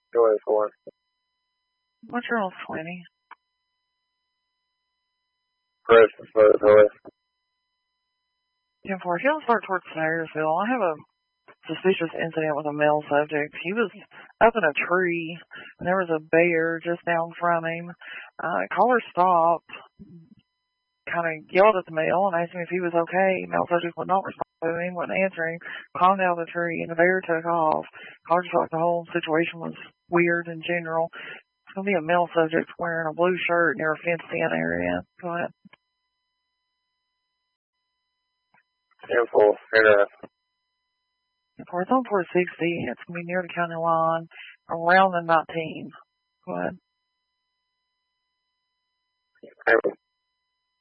Go ahead for it. What's your old 20? Press and slow, go ahead. 10-4. If you don't start towards Sayersville, I have a suspicious incident with a male subject. He was up in a tree, and there was a bear just down from him. Caller stopped, kind of yelled at the male and asked him if he was okay. Male subject would not respond to him, wouldn't answer him, climbed out of the tree, and the bear took off. Caller just felt like the whole situation was weird in general. It's going to be a male subject wearing a blue shirt near a fenced-in area. Go ahead. 10-4, enter. For it's on 460, it's going to be near the county line, around the 19. Go ahead.